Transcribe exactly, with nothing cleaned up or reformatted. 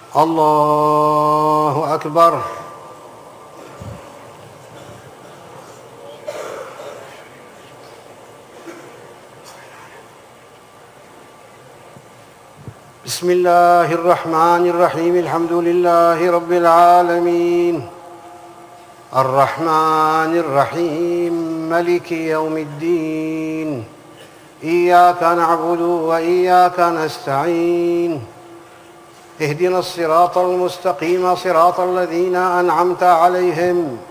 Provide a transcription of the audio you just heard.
الله أكبر. بسم الله الرحمن الرحيم. الحمد لله رب العالمين، الرحمن الرحيم، ملك يوم الدين. إياك نعبد وإياك نستعين، اهدنا الصراط المستقيم، صراط الذين أنعمت عليهم